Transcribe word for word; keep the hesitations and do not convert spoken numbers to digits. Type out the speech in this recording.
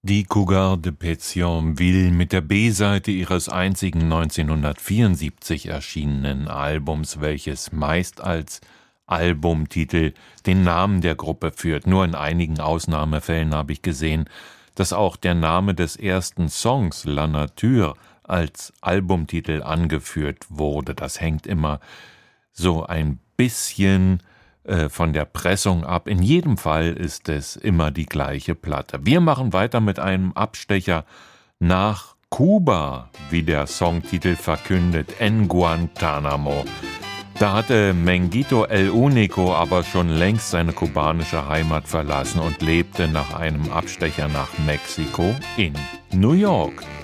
Die Cougars de Pétionville mit der B-Seite ihres einzigen neunzehnhundertvierundsiebzig erschienenen Albums, welches meist als Albumtitel den Namen der Gruppe führt. Nur in einigen Ausnahmefällen habe ich gesehen, dass auch der Name des ersten Songs, La Nature, als Albumtitel angeführt wurde. Das hängt immer so ein bisschen äh, von der Pressung ab. In jedem Fall ist es immer die gleiche Platte. Wir machen weiter mit einem Abstecher nach Kuba, wie der Songtitel verkündet, En Guantánamo. Da hatte Menguito El Único aber schon längst seine kubanische Heimat verlassen und lebte nach einem Abstecher nach Mexiko in New York.